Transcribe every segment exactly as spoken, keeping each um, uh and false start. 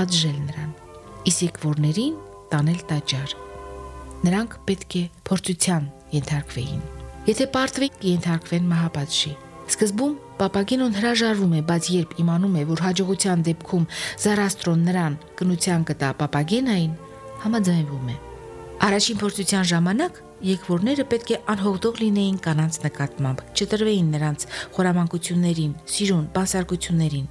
պատժել նրան, իսկ եկվորներին տանել տաճար։ Նրանք պետք է փորձության ենթարկվեին։ Եթե պարտվեն ենթարկվեն մահապատժի։ Սկզբում Պապագենոն հրաժարվում է, բայց երբ իմանում է, որ հաջողության դեպքում Զարաստրոն նրան կնության կտա Պապագենային, համաձայնվում է։ Առաջին փորձության ժամանակ եկվորները պետք է անհողդող լինեին կանանց նկատմամբ, չտրվեին նրանց խորամանկություններին, սիրուն, բանսարկություններին։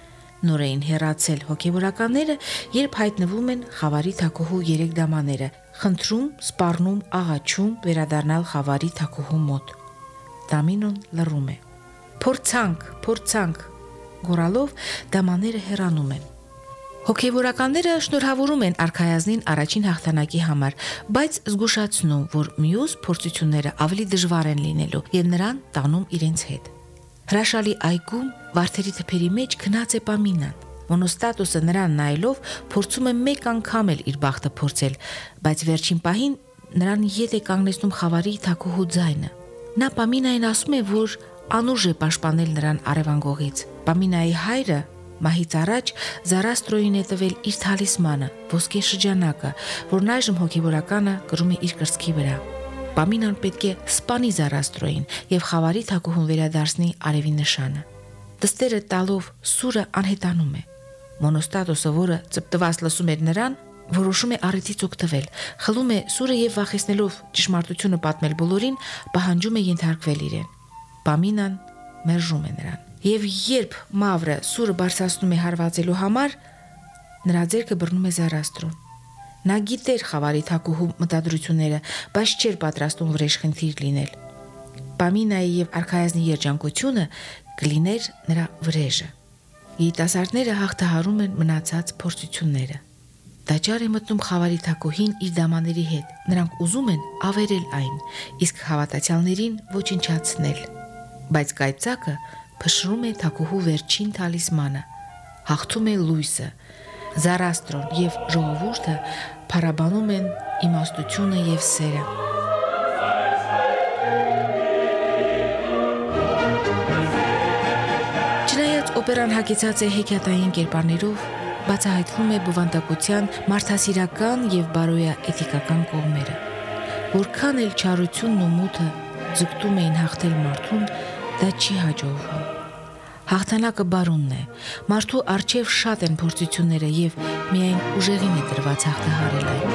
Նոր էին հեռացել հոգևորականները, երբ հայտնվում են խավարի թագուհու երեք դամաները, խնդրում, սպառնում, աղաչում վերադառնալ խավարի թագուհու մոտ։ Դամինոն լռում է։ Փորձանք, փորձանք գոռալով դամաները հեռանում են։ Հոգևորականները շնորհավորում են արքայազնին առաջին հաղթանակի համար, բայց զգուշացնում, որ մյուս փորձությունները ավելի դժվար են լինելու եւ նրան տանում իրենց հետ։ Հրաշալի այգում վարդերի թփերի մեջ քնած է Պամինան։ Մոնոստատոսը նրան նայելով փորձում է մեկ անգամ էլ իր բախտը փորձել, բայց վերջին պահին նրան ետ է կանգնեցնում խավարի թագուհու ձայնը։ Նա Պամինային ասում է, որ անուժ է պաշտպանել նրան արևանգողից։ Պամինայի հայրը մահից առաջ Զարաստրոյին է տվել իր թալիսմանը, ոսկե շրջանակը, որն այժմ հոգևորականը կրում է իր կրծքի վրա։ Պամինան պետք է սպանի Զարաստրոյին եւ խավարի թագուհուն վերադարձնի արևի նշանը։ Դստերը տալով սուրը անհետանում է։ Մոնոստատոսը, որը ծպտված լսում էր նրան, որոշում է առիթից օգտվել, խլում է սուրը եւ վախեցնելով ճշմարտությունը պատմել բոլորին, պահանջում է ենթարկվել իրեն։ Պամինան մերժում է նրան։ Եվ երբ Մավրը սուրը բարձրացնում է հարվածելու համար, նրա ձեռքը բռնում է Զարաստրոն։ Նա գիտեր խավարի թագուհու մտադրությունները, բայց չէր պատրաստում վրեժխնդիր լինել։ Պամինայի եւ արքայազնի երջանկությունը կլիներ նրա վրեժը։ Երիտասարդները հաղթահարում են մնացած փորձությունները։ Տաճար է մտնում խավարի թագուհին իր դամաների հետ։ Նրանք ուզում են ավերել այն, իսկ հավատացյալներին ոչնչացնել։ Բայց կայծակը փշրում է թագուհու վերջին թալիսմանը, հաղթում է լույսը, Զարաստրոն եւ ժողովուրդը փառաբանում են իմաստությունը եւ սերը։ Չնայած օպերան հագեցած է հեքիաթային կերպարներով, բացահայտվում է բովանդակության մարդասիրական եւ բարոյաէթիկական կողմերը։ Որքան էլ չարությունն ու մութը ձգտում էին հաղթել մարդուն, դա չի հաջողվում։ Հաղթանակը բարունն է։ Մարդու առջև շատ են փորձությունները եւ միայն ուժեղին է տրված հաղթահարել այն։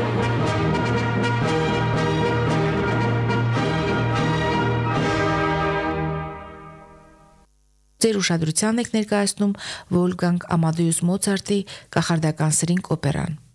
Ձեր ուշադրությանն եք ներկայացնում Վոլֆգանգ Ամադեուս Մոցարտի կախարդական սրինգ օպերան։